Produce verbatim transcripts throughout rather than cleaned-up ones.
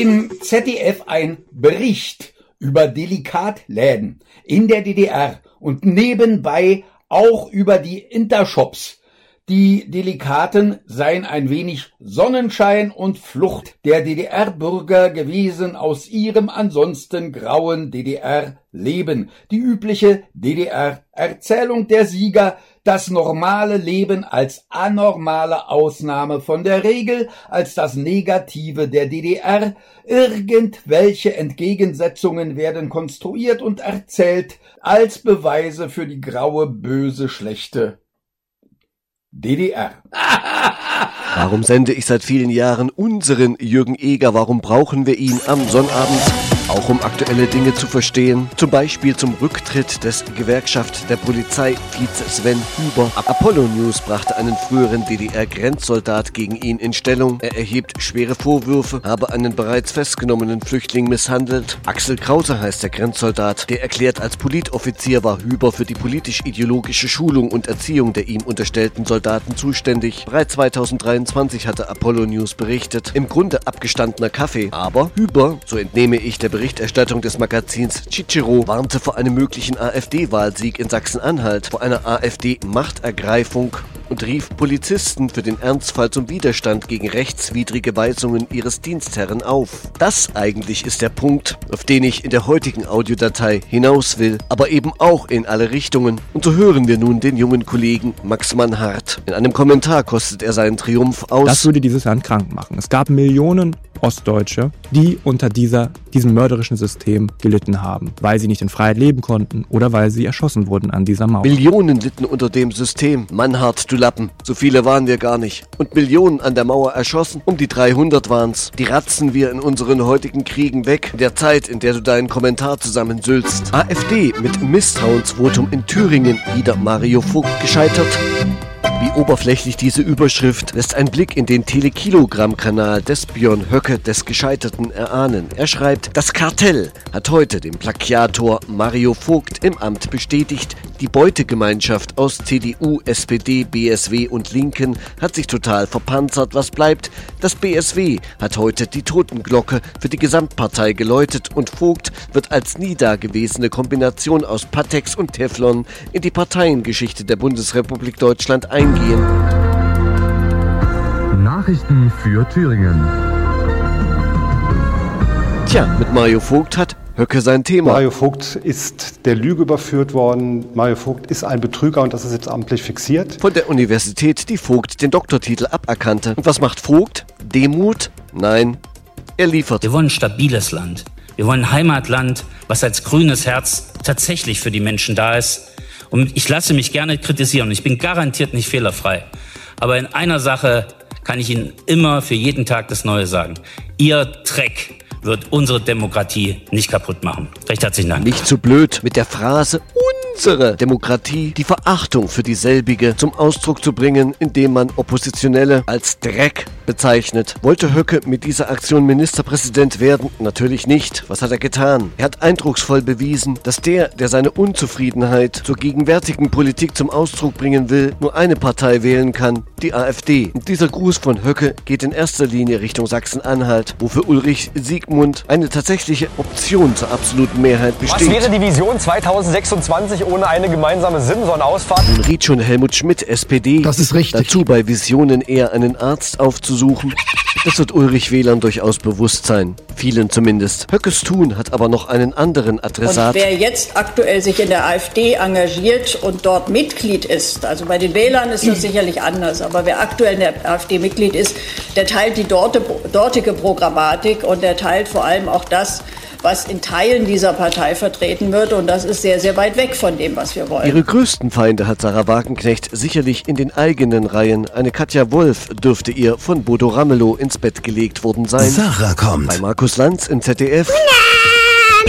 im Z D F ein Bericht über Delikatläden in der D D R und nebenbei auch über die Intershops. Die Delikaten seien ein wenig Sonnenschein und Flucht der D D R-Bürger gewesen aus ihrem ansonsten grauen D D R-Leben. Die übliche D D R-Erzählung der Sieger, das normale Leben als anormale Ausnahme von der Regel, als das Negative der D D R. Irgendwelche Entgegensetzungen werden konstruiert und erzählt als Beweise für die graue, böse, schlechte D D R. Warum sende ich seit vielen Jahren unseren Jürgen Eger? Warum brauchen wir ihn am Sonnabend? Auch um aktuelle Dinge zu verstehen. Zum Beispiel zum Rücktritt des Gewerkschaft der Polizei Vize Sven Huber. Apollo News brachte einen früheren D D R-Grenzsoldat gegen ihn in Stellung. Er erhebt schwere Vorwürfe, habe einen bereits festgenommenen Flüchtling misshandelt. Axel Krause heißt der Grenzsoldat. Der erklärt, als Politoffizier war Huber für die politisch-ideologische Schulung und Erziehung der ihm unterstellten Soldaten zuständig. Bereits zweitausenddreiundzwanzig hatte Apollo News berichtet. Im Grunde abgestandener Kaffee. Aber Huber, so entnehme ich der Berichterstattung des Magazins Cicero, warnte vor einem möglichen AfD-Wahlsieg in Sachsen-Anhalt, vor einer AfD-Machtergreifung und rief Polizisten für den Ernstfall zum Widerstand gegen rechtswidrige Weisungen ihres Dienstherren auf. Das eigentlich ist der Punkt, auf den ich in der heutigen Audiodatei hinaus will, aber eben auch in alle Richtungen. Und so hören wir nun den jungen Kollegen Max Mannhardt. In einem Kommentar kostet er seinen Triumph aus. Das würde dieses Land krank machen. Es gab Millionen Ostdeutsche, die unter dieser, diesem mörderischen System gelitten haben, weil sie nicht in Freiheit leben konnten oder weil sie erschossen wurden an dieser Mauer. Millionen litten unter dem System. Mannhardt, du Lappen, so viele waren wir gar nicht. Und Millionen an der Mauer erschossen, um die dreihundert waren's. Die ratzen wir in unseren heutigen Kriegen weg, in der Zeit, in der du deinen Kommentar zusammensülzt. AfD mit Misstrauensvotum in Thüringen, wieder Mario Vogt gescheitert. Wie oberflächlich diese Überschrift lässt ein Blick in den Telekilogramm-Kanal des Björn Höcke des Gescheiterten erahnen. Er schreibt, das Kartell hat heute dem Plagiator Mario Vogt im Amt bestätigt, die Beutegemeinschaft aus C D U, S P D, B S W und Linken hat sich total verpanzert. Was bleibt? Das B S W hat heute die Totenglocke für die Gesamtpartei geläutet und Vogt wird als nie dagewesene Kombination aus Patex und Teflon in die Parteiengeschichte der Bundesrepublik Deutschland eingehen. Nachrichten für Thüringen. Tja, mit Mario Vogt hat Höcke sein Thema. Mario Vogt ist der Lüge überführt worden. Mario Vogt ist ein Betrüger und das ist jetzt amtlich fixiert. Von der Universität, die Vogt den Doktortitel aberkannte. Und was macht Vogt? Demut? Nein, er liefert. Wir wollen ein stabiles Land. Wir wollen ein Heimatland, was als grünes Herz tatsächlich für die Menschen da ist. Und ich lasse mich gerne kritisieren. Ich bin garantiert nicht fehlerfrei. Aber in einer Sache kann ich Ihnen immer für jeden Tag das Neue sagen. Ihr Dreck wird unsere Demokratie nicht kaputt machen. Recht herzlichen Dank. Nicht zu blöd, mit der Phrase unsere Demokratie die Verachtung für dieselbige zum Ausdruck zu bringen, indem man Oppositionelle als Dreck bezeichnet. Wollte Höcke mit dieser Aktion Ministerpräsident werden? Natürlich nicht. Was hat er getan? Er hat eindrucksvoll bewiesen, dass der, der seine Unzufriedenheit zur gegenwärtigen Politik zum Ausdruck bringen will, nur eine Partei wählen kann, die AfD. Und dieser Gruß von Höcke geht in erster Linie Richtung Sachsen-Anhalt, wo für Ulrich Siegmund eine tatsächliche Option zur absoluten Mehrheit besteht. Was wäre die Vision zweitausendsechsundzwanzig ohne eine gemeinsame Simson-Ausfahrt? Nun riet schon Helmut Schmidt, S P D, das ist richtig. Dazu bei Visionen eher einen Arzt aufzusuchen. Das wird Ulrich Wählern durchaus bewusst sein. Vielen zumindest. Höckes Tun hat aber noch einen anderen Adressat. Und wer jetzt aktuell sich in der AfD engagiert und dort Mitglied ist, also bei den Wählern ist das sicherlich anders, aber wer aktuell in der AfD Mitglied ist, der teilt die dortige Programmatik und der teilt vor allem auch das, was in Teilen dieser Partei vertreten wird. Und das ist sehr, sehr weit weg von dem, was wir wollen. Ihre größten Feinde hat Sarah Wagenknecht sicherlich in den eigenen Reihen. Eine Katja Wolf dürfte ihr von Bodo Ramelow ins Bett gelegt worden sein. Sarah kommt. Bei Markus Lanz im Z D F.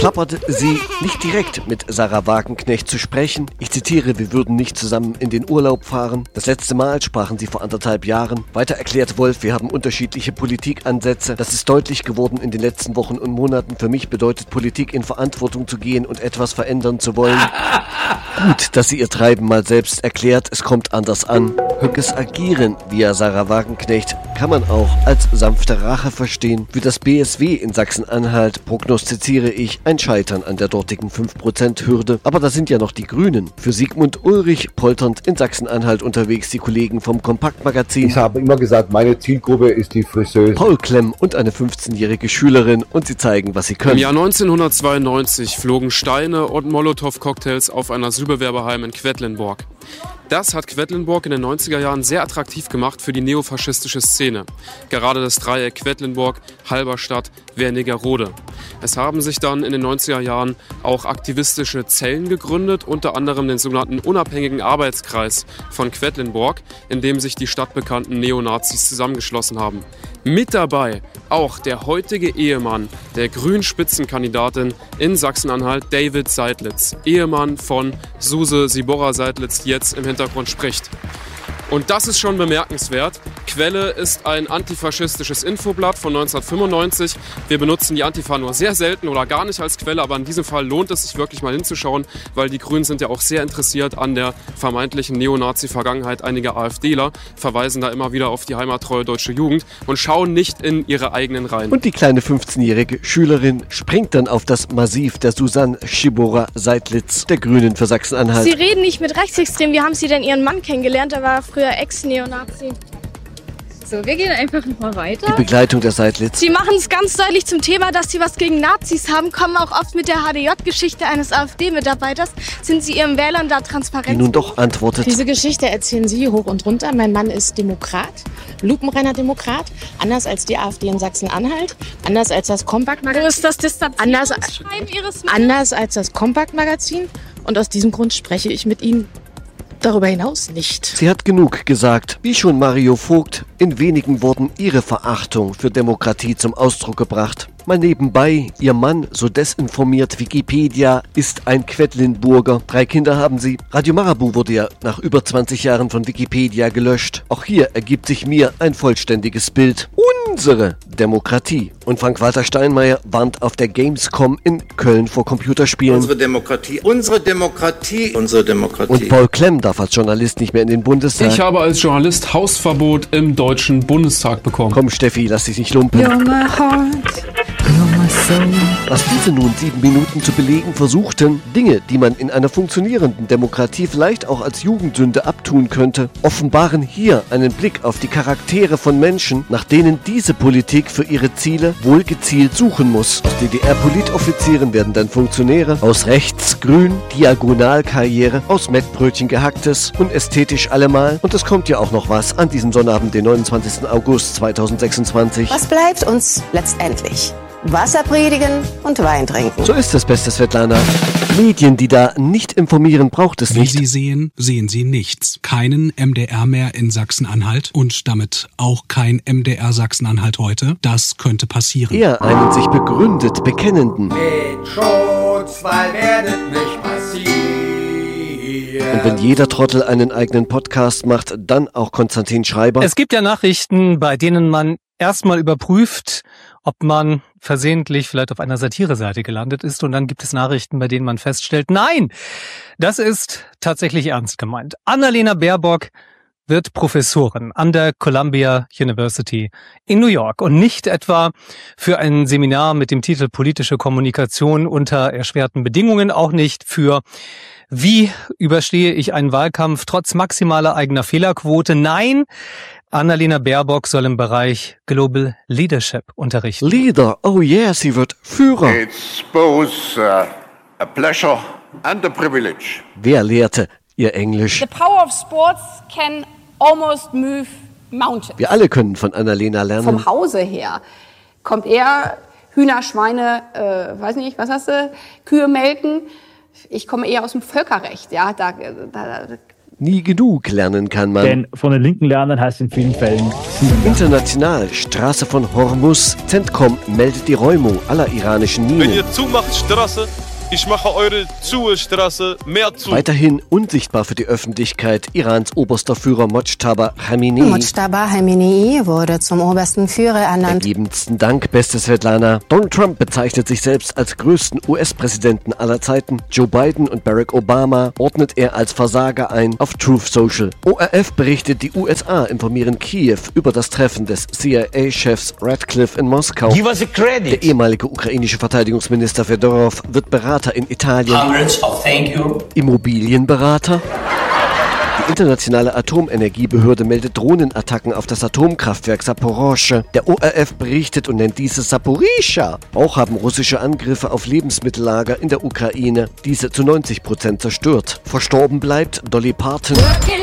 plapperte sie, nicht direkt mit Sarah Wagenknecht zu sprechen. Ich zitiere, wir würden nicht zusammen in den Urlaub fahren. Das letzte Mal sprachen sie vor anderthalb Jahren. Weiter erklärt Wolf, wir haben unterschiedliche Politikansätze. Das ist deutlich geworden in den letzten Wochen und Monaten. Für mich bedeutet Politik, in Verantwortung zu gehen und etwas verändern zu wollen. Gut, dass sie ihr Treiben mal selbst erklärt. Es kommt anders an. Höckes Agieren via Sarah Wagenknecht kann man auch als sanfte Rache verstehen. Für das B S W in Sachsen-Anhalt prognostiziere ich ein Scheitern an der dortigen fünf Prozent Hürde. Aber da sind ja noch die Grünen. Für Sigmund Ulrich polternd in Sachsen-Anhalt unterwegs die Kollegen vom Kompaktmagazin. Ich habe immer gesagt, meine Zielgruppe ist die Friseuse. Paul Klemm und eine fünfzehnjährige Schülerin und sie zeigen, was sie können. Im Jahr neunzehnhundertzweiundneunzig flogen Steine und Molotow-Cocktails auf ein Asylbewerberheim in Quedlinburg. Das hat Quedlinburg in den neunziger Jahren sehr attraktiv gemacht für die neofaschistische Szene. Gerade das Dreieck Quedlinburg, Halberstadt, Wernigerode. Es haben sich dann in den neunziger Jahren auch aktivistische Zellen gegründet, unter anderem den sogenannten Unabhängigen Arbeitskreis von Quedlinburg, in dem sich die stadtbekannten Neonazis zusammengeschlossen haben. Mit dabei auch der heutige Ehemann der Grünen-Spitzenkandidatin in Sachsen-Anhalt, David Seidlitz, Ehemann von Suse Siborra Seidlitz, die jetzt im Hintergrund spricht. Und das ist schon bemerkenswert. Quelle ist ein antifaschistisches Infoblatt von neunzehnhundertfünfundneunzig. Wir benutzen die Antifa nur sehr selten oder gar nicht als Quelle, aber in diesem Fall lohnt es sich wirklich mal hinzuschauen, weil die Grünen sind ja auch sehr interessiert an der vermeintlichen Neonazi-Vergangenheit einiger AfDler, verweisen da immer wieder auf die heimattreue deutsche Jugend und schauen nicht in ihre eigenen Reihen. Und die kleine fünfzehnjährige Schülerin springt dann auf das Massiv der Susanne Siborra Seidlitz, der Grünen für Sachsen-Anhalt. Sie reden nicht mit Rechtsextremen. Wie haben Sie denn Ihren Mann kennengelernt? Er war früher Ex-Neonazi. So, wir gehen einfach nochmal weiter. Die Begleitung der Seidlitz. Sie machen es ganz deutlich zum Thema, dass Sie was gegen Nazis haben, kommen auch oft mit der H D J-Geschichte eines AfD-Mitarbeiters. Sind Sie Ihren Wählern da transparent? Die nun doch antwortet. Diese Geschichte erzählen Sie hoch und runter. Mein Mann ist Demokrat, lupenreiner Demokrat, anders als die AfD in Sachsen-Anhalt, anders als das Kompaktmagazin. Wo ist das Distanzierungsschreiben Ihres Mannes? Anders als das Kompaktmagazin. Und aus diesem Grund spreche ich mit Ihnen darüber hinaus nicht. Sie hat genug gesagt, wie schon Mario Vogt in wenigen Worten ihre Verachtung für Demokratie zum Ausdruck gebracht. Mal nebenbei, ihr Mann, so desinformiert Wikipedia, ist ein Quedlinburger. Drei Kinder haben sie. Radio Marabu wurde ja nach über zwanzig Jahren von Wikipedia gelöscht. Auch hier ergibt sich mir ein vollständiges Bild. Unsere Demokratie. Und Frank-Walter Steinmeier warnt auf der Gamescom in Köln vor Computerspielen. Unsere Demokratie, unsere Demokratie, unsere Demokratie. Und Paul Klemm darf als Journalist nicht mehr in den Bundestag. Ich habe als Journalist Hausverbot im Deutschen Bundestag bekommen. Komm Steffi, lass dich nicht lumpen. You're my heart. Was diese nun sieben Minuten zu belegen versuchten, Dinge, die man in einer funktionierenden Demokratie vielleicht auch als Jugendsünde abtun könnte, offenbaren hier einen Blick auf die Charaktere von Menschen, nach denen diese Politik für ihre Ziele wohl gezielt suchen muss. Aus D D R-Politoffizieren werden dann Funktionäre, aus rechts grün, Diagonalkarriere, aus Mettbrötchen gehacktes und ästhetisch allemal. Und es kommt ja auch noch was an diesem Sonnabend, den neunundzwanzigsten August zweitausendsechsundzwanzig. Was bleibt uns letztendlich? Wasser predigen und Wein trinken. So ist es, beste Svetlana. Medien, die da nicht informieren, braucht es nicht. Wie Sie sehen, sehen Sie nichts. Keinen M D R mehr in Sachsen-Anhalt und damit auch kein M D R Sachsen-Anhalt heute. Das könnte passieren. Eher einen sich begründet Bekennenden. Mit Schutz, weil werdet nicht passieren. Und wenn jeder Trottel einen eigenen Podcast macht, dann auch Konstantin Schreiber. Es gibt ja Nachrichten, bei denen man erstmal überprüft, ob man versehentlich vielleicht auf einer Satireseite gelandet ist. Und dann gibt es Nachrichten, bei denen man feststellt, nein, das ist tatsächlich ernst gemeint. Annalena Baerbock wird Professorin an der Columbia University in New York und nicht etwa für ein Seminar mit dem Titel Politische Kommunikation unter erschwerten Bedingungen, auch nicht für wie überstehe ich einen Wahlkampf trotz maximaler eigener Fehlerquote. Nein, Annalena Baerbock soll im Bereich Global Leadership unterrichten. Leader, oh yeah, sie wird Führer. It's both uh, a pleasure and a privilege. Wer lehrte ihr Englisch? The power of sports can almost move mountains. Wir alle können von Annalena lernen. Vom Hause her kommt eher Hühner, Schweine, äh, weiß nicht, was hast du, Kühe melken. Ich komme eher aus dem Völkerrecht, ja, da, da Nie genug lernen kann man. Denn von den Linken lernen heißt in vielen Fällen sieben. International, Straße von Hormuz. Centcom meldet die Räumung aller iranischen Minen. Wenn ihr zumacht Straße, ich mache eure Zuhe-Straße mehr zu. Weiterhin unsichtbar für die Öffentlichkeit Irans oberster Führer Mojtaba Khamenei. Mojtaba Khamenei wurde zum obersten Führer ernannt. Ergebensten Dank, beste Svetlana. Donald Trump bezeichnet sich selbst als größten U S-Präsidenten aller Zeiten. Joe Biden und Barack Obama ordnet er als Versager ein auf Truth Social. O R F berichtet, die U S A informieren Kiew über das Treffen des C I A-Chefs Radcliffe in Moskau. Give us a credit. Der ehemalige ukrainische Verteidigungsminister Fedorov wird Berater in Italien. Hundreds of thank you. Immobilienberater. Die internationale Atomenergiebehörde meldet Drohnenattacken auf das Atomkraftwerk Saporosche. Der O R F berichtet und nennt diese Saporischa. Auch haben russische Angriffe auf Lebensmittellager in der Ukraine diese zu neunzig Prozent zerstört. Verstorben bleibt Dolly Parton.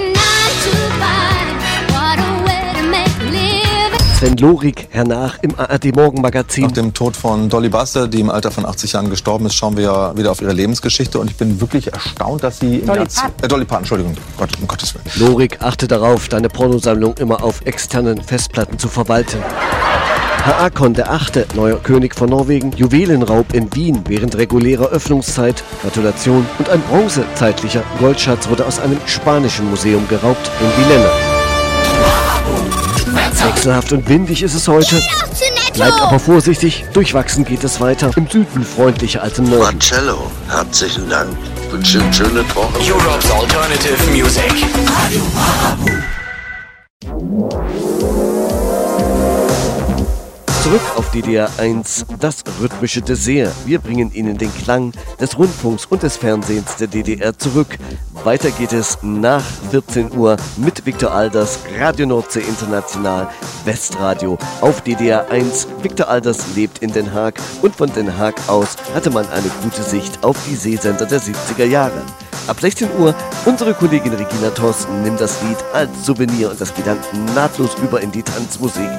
Sven Lorig, hernach im A R D-Morgenmagazin. Nach dem Tod von Dolly Buster, die im Alter von achtzig Jahren gestorben ist, schauen wir ja wieder auf ihre Lebensgeschichte. Und ich bin wirklich erstaunt, dass sie... Dolly Parton. Äh, Dolly Parton, Entschuldigung. Gott, um Gottes Willen. Lorig, achte darauf, deine Pornosammlung immer auf externen Festplatten zu verwalten. Haakon der Achte, neuer König von Norwegen, Juwelenraub in Wien während regulärer Öffnungszeit, Gratulation, und ein bronzezeitlicher Goldschatz wurde aus einem spanischen Museum geraubt in Villena. Wechselhaft und windig ist es heute. Bleibt aber vorsichtig, durchwachsen geht es weiter. Im Süden freundlicher als im Norden. Marcello, herzlichen Dank. Bestimmt schöne Woche. Europe's Alternative Music. Zurück auf D D R eins, das rhythmische Dessert. Wir bringen Ihnen den Klang des Rundfunks und des Fernsehens der D D R zurück. Weiter geht es nach vierzehn Uhr mit Viktor Alders, Radio Nordsee International, Westradio auf D D R eins. Viktor Alders lebt in Den Haag und von Den Haag aus hatte man eine gute Sicht auf die Seesender der siebziger Jahre. Ab sechzehn Uhr unsere Kollegin Regina Thorsten nimmt das Lied als Souvenir und das geht dann nahtlos über in die Tanzmusik.